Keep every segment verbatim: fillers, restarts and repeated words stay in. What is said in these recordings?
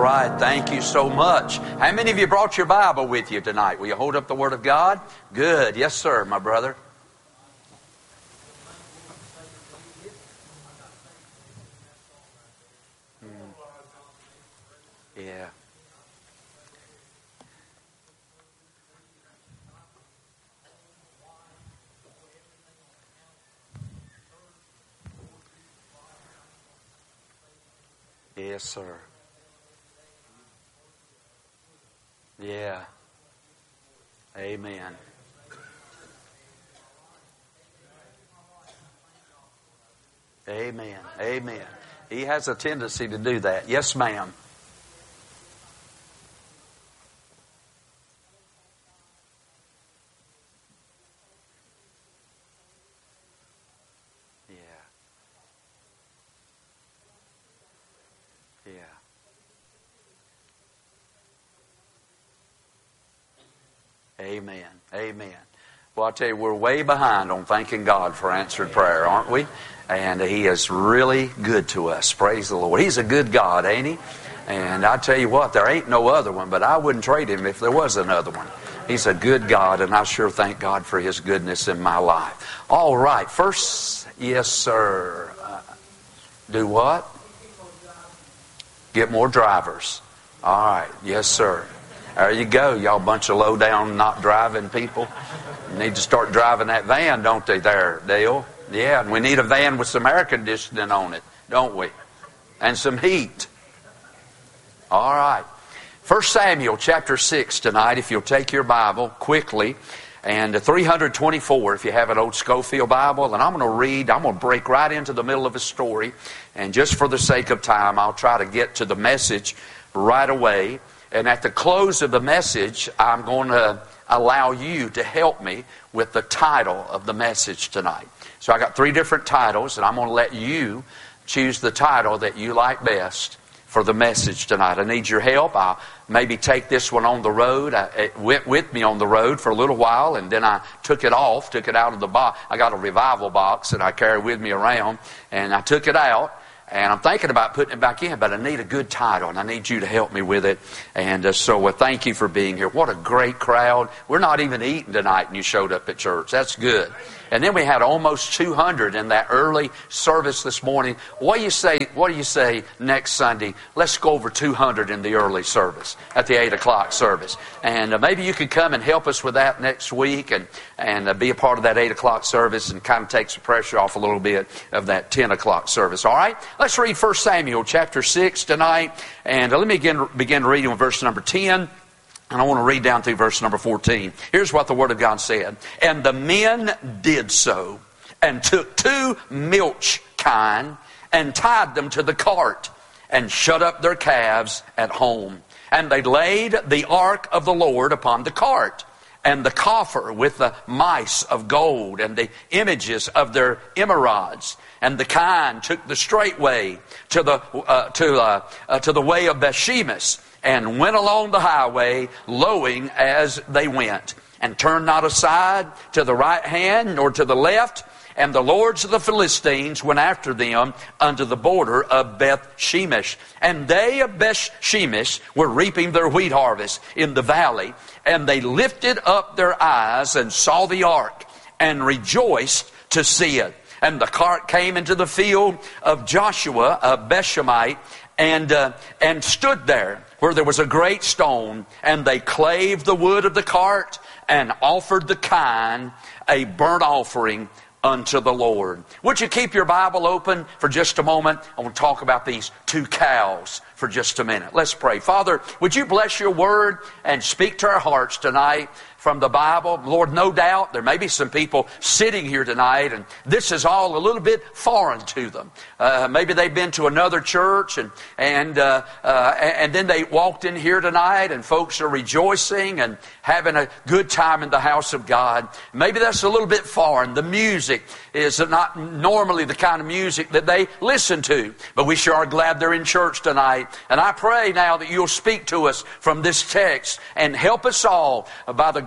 right. Thank you so much. How many of you brought your Bible with you tonight? Will you hold up the Word of God? Good. Yes, sir, my brother. Mm. Yeah. Yes, sir. Yeah. Amen. Amen. Amen. He has a tendency to do that. Yes, ma'am. Yeah. Yeah. Amen. Amen. Well, I tell you, we're way behind on thanking God for answered prayer, aren't we? And He is really good to us. Praise the Lord. He's a good God, ain't He? And I tell you what, there ain't no other one, but I wouldn't trade Him if there was another one. He's a good God, and I sure thank God for His goodness in my life. All right. First, yes, sir. Uh, do what? Get more drivers. All right. Yes, sir. There you go, y'all bunch of low-down, not driving people. You need to start driving that van, don't they, there, Dale? Yeah, and we need a van with some air conditioning on it, don't we? And some heat. All right. First Samuel chapter six tonight, if you'll take your Bible quickly. And three twenty-four, if you have an old Schofield Bible. And I'm going to read, I'm going to break right into the middle of a story. And just for the sake of time, I'll try to get to the message right away. And at the close of the message, I'm going to allow you to help me with the title of the message tonight. So I got three different titles, and I'm going to let you choose the title that you like best for the message tonight. I need your help. I'll maybe take this one on the road. I, it went with me on the road for a little while, and then I took it off, took it out of the box. I got a revival box that I carry with me around, and I took it out. And I'm thinking about putting it back in, but I need a good title, and I need you to help me with it. And uh, so uh, thank you for being here. What a great crowd. We're not even eating tonight, and you showed up at church. That's good. And then we had almost two hundred in that early service this morning. What do you say, what do you say next Sunday? Let's go over two hundred in the early service, at the eight o'clock service. And uh, maybe you could come and help us with that next week and, and uh, be a part of that eight o'clock service and kind of take some pressure off a little bit of that ten o'clock service. All right? Let's read First Samuel chapter six tonight. And uh, let me begin, begin reading with verse number ten. And I want to read down through verse number fourteen. Here's what the Word of God said. And the men did so, and took two milch kine, and tied them to the cart, and shut up their calves at home. And they laid the ark of the Lord upon the cart, and the coffer with the mice of gold, and the images of their emerods. And the kine took the straight way to the uh, to uh, uh, to the way of Bethshemesh, and went along the highway, lowing as they went, and turned not aside to the right hand nor to the left. And the lords of the Philistines went after them unto the border of Bethshemesh. And they of Bethshemesh were reaping their wheat harvest in the valley. And they lifted up their eyes and saw the ark, and rejoiced to see it. And the cart came into the field of Joshua of Bethshemite, and uh, and stood there, where there was a great stone. And they clave the wood of the cart, and offered the kine a burnt offering unto the Lord. Would you keep your Bible open for just a moment? I want to talk about these two cows for just a minute. Let's pray. Father, would you bless your word and speak to our hearts tonight from the Bible? Lord, no doubt there may be some people sitting here tonight, and this is all a little bit foreign to them. Uh, maybe they've been to another church, and and uh, uh, and then they walked in here tonight, and folks are rejoicing and having a good time in the house of God. Maybe that's a little bit foreign. The music is not normally the kind of music that they listen to, but we sure are glad they're in church tonight. And I pray now that you'll speak to us from this text and help us all by the grace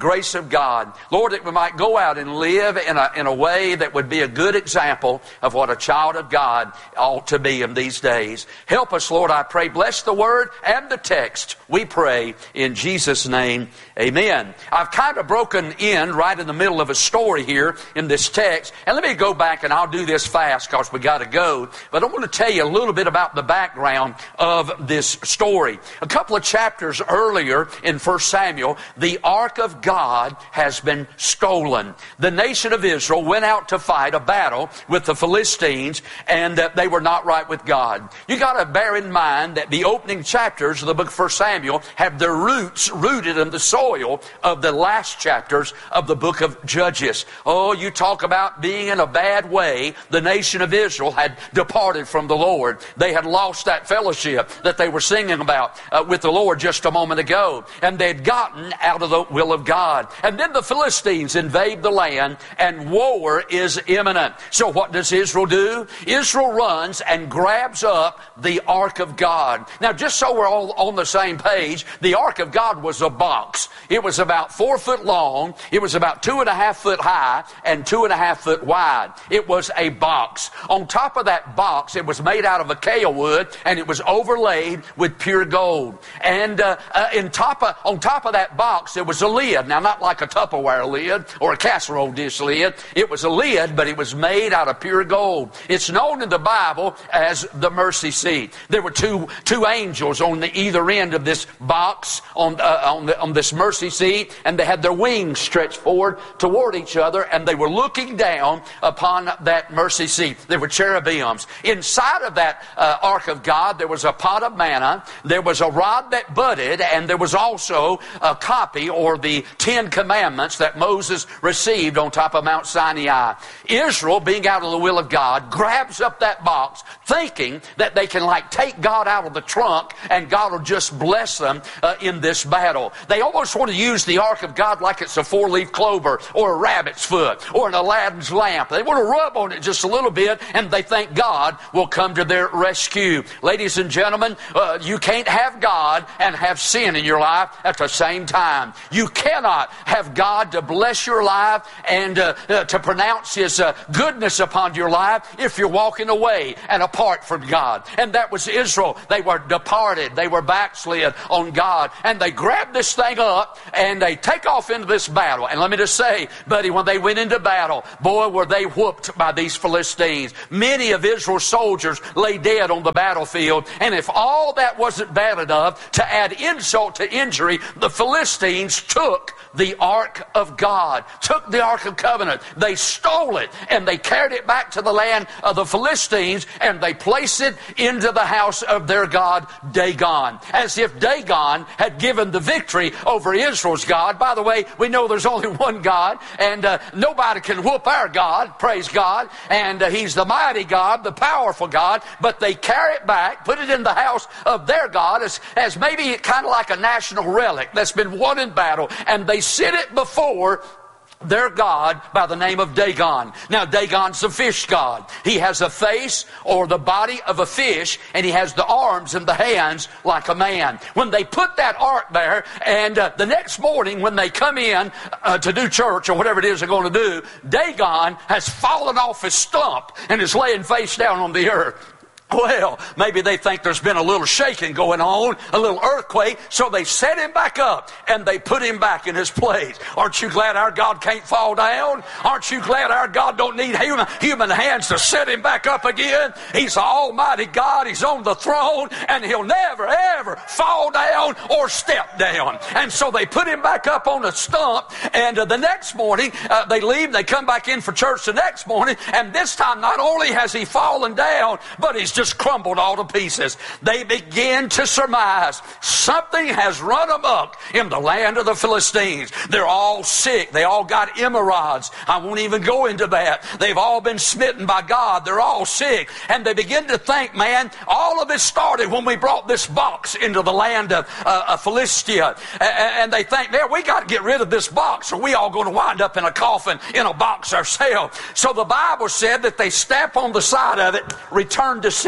grace of God. Lord, that we might go out and live in a, in a way that would be a good example of what a child of God ought to be in these days. Help us, Lord, I pray. Bless the word and the text, we pray in Jesus' name. Amen. I've kind of broken in right in the middle of a story here in this text. And let me go back, and I'll do this fast because we got to go. But I want to tell you a little bit about the background of this story. A couple of chapters earlier in First Samuel, the Ark of God has been stolen. The nation of Israel went out to fight a battle with the Philistines, and uh, they were not right with God. You got to bear in mind that the opening chapters of the book of First Samuel have their roots rooted in the soil of the last chapters of the book of Judges. Oh, you talk about being in a bad way. The nation of Israel had departed from the Lord. They had lost that fellowship that they were singing about uh, with the Lord just a moment ago. And they had gotten out of the will of God. And then the Philistines invade the land, and war is imminent. So what does Israel do? Israel runs and grabs up the Ark of God. Now, just so we're all on the same page, the Ark of God was a box. It was about four foot long. It was about two and a half foot high and two and a half foot wide. It was a box. On top of that box, it was made out of acacia wood, and it was overlaid with pure gold. And uh, uh, in top of, on top of that box, there was a lid. Now, not like a Tupperware lid or a casserole dish lid. It was a lid, but it was made out of pure gold. It's known in the Bible as the mercy seat. There were two two angels on the either end of this box on uh, on, the, on this mercy seat, and they had their wings stretched forward toward each other, and they were looking down upon that mercy seat. There were cherubims. Inside of that uh, Ark of God, there was a pot of manna, there was a rod that budded, and there was also a copy or the Ten Commandments that Moses received on top of Mount Sinai. Israel, being out of the will of God, grabs up that box thinking that they can like take God out of the trunk and God will just bless them uh, in this battle. They almost want to use the Ark of God like it's a four-leaf clover or a rabbit's foot or an Aladdin's lamp. They want to rub on it just a little bit, and they think God will come to their rescue. Ladies and gentlemen, uh, you can't have God and have sin in your life at the same time. You cannot have God to bless your life and uh, uh, to pronounce His uh, goodness upon your life if you're walking away and apart from God. And that was Israel. They were departed. They were backslid on God. And they grabbed this thing up and they take off into this battle. And let me just say, buddy, when they went into battle, boy, were they whooped by these Philistines. Many of Israel's soldiers lay dead on the battlefield. And if all that wasn't bad enough, to add insult to injury, the Philistines took the Ark of God, took the Ark of Covenant. They stole it and they carried it back to the land of the Philistines, and they placed it into the house of their god Dagon, as if Dagon had given the victory over Israel's God. By the way, we know there's only one God, and uh, nobody can whoop our God, praise God, and uh, He's the mighty God, the powerful God. But they carry it back, put it in the house of their God as, as maybe kind of like a national relic that's been won in battle, and they sit it before their god by the name of Dagon. Now, Dagon's a fish god. He has a face or the body of a fish, and he has the arms and the hands like a man. When they put that ark there, and uh, the next morning when they come in uh, to do church or whatever it is they're going to do, Dagon has fallen off his stump and is laying face down on the earth. Well, maybe they think there's been a little shaking going on, a little earthquake, so they set him back up and they put him back in his place. Aren't you glad our God can't fall down? Aren't you glad our God don't need human, human hands to set him back up again? He's the Almighty God. He's on the throne, and He'll never, ever fall down or step down. And so they put him back up on a stump, and uh, the next morning uh, they leave, they come back in for church the next morning, and this time not only has he fallen down, but he's just crumbled all to pieces. They begin to surmise something has run amok in the land of the Philistines. They're all sick. They all got hemorrhoids. I won't even go into that. They've all been smitten by God. They're all sick. And they begin to think, man, all of it started when we brought this box into the land of, uh, of Philistia. And they think, there, we got to get rid of this box, or we all going to wind up in a coffin in a box ourselves. So the Bible said that they stamp on the side of it, return to sin.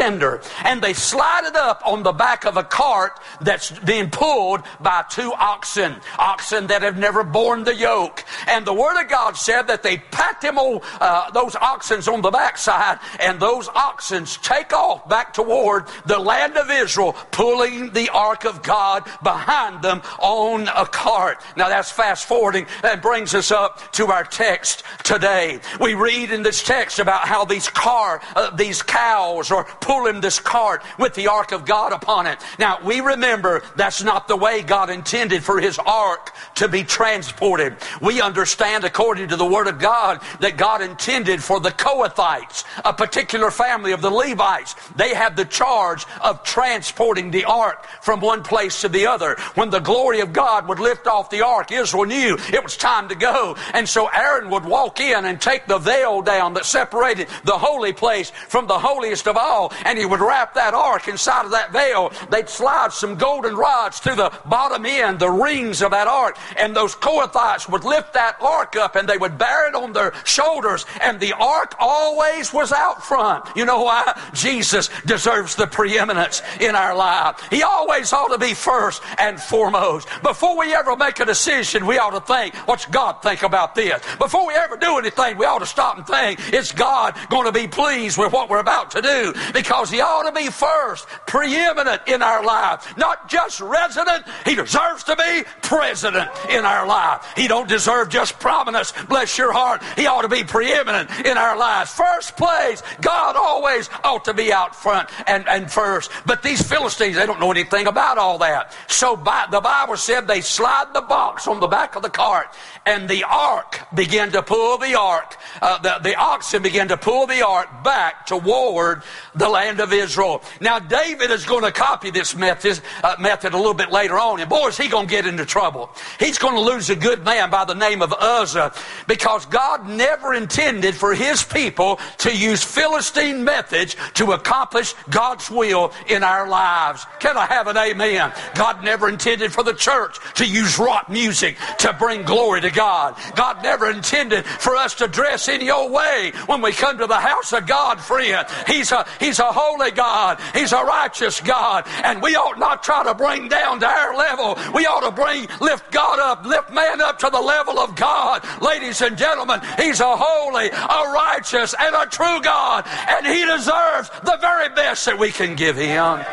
cinder, and they slide it up on the back of a cart that's being pulled by two oxen, oxen that have never borne the yoke. And the Word of God said that they pat them on, uh, those oxen on the backside, and those oxen take off back toward the land of Israel, pulling the ark of God behind them on a cart. Now that's fast forwarding. That brings us up to our text today. We read in this text about how these car, uh, these cows are pulling this cart with the ark of God upon it. Now we remember that's not the way God intended for His ark to be transported. We understand, according to the Word of God, that God intended for the Kohathites, a particular family of the Levites. They had the charge of transporting the ark from one place to the other. When the glory of God would lift off the ark, Israel knew it was time to go. And so Aaron would walk in and take the veil down that separated the holy place from the holiest of all, and he would wrap that ark inside of that veil. They'd slide some golden rods through the bottom end, the rings of that ark, and those Kohathites would lift that ark up and they would bear it on their shoulders, and the ark always was out front. You know why? Jesus deserves the preeminence in our life. He always ought to be first and foremost. Before we ever make a decision, we ought to think, what's God think about this? Before we ever do anything, we ought to stop and think, is God going to be pleased with what we're about to do? Because He ought to be first, preeminent in our life. Not just resident, He deserves to be president in our life. He don't deserve just prominence, bless your heart. He ought to be preeminent in our lives. First place, God always ought to be out front and, and first. But these Philistines, they don't know anything about all that. So by, the Bible said they slide the box on the back of the cart, and the ark began to pull the ark. Uh, the, the oxen began to pull the ark back toward the land of Israel. Now David is going to copy this method, uh, method a little bit later on, and boy, is he going to get into trouble. He's going to lose a good man by the name of Uzzah, because God never intended for His people to use Philistine methods to accomplish God's will in our lives. Can I have an amen? God never intended for the church to use rock music to bring glory to God. God never intended for us to dress any old way when we come to the house of God, friend. He's a, he's a holy God. He's a righteous God. And we ought not try to bring down to our level. We ought to bring, lift God up, lift man up to the level of God. Ladies and gentlemen, He's a holy, a righteous, and a true God. And He deserves the very best that we can give Him.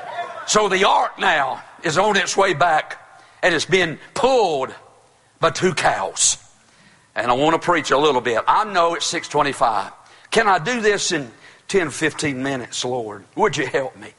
So the ark now is on its way back, and it's being pulled by two cows. And I want to preach a little bit. I know it's six twenty-five. Can I do this in ten, fifteen minutes, Lord? Would you help me?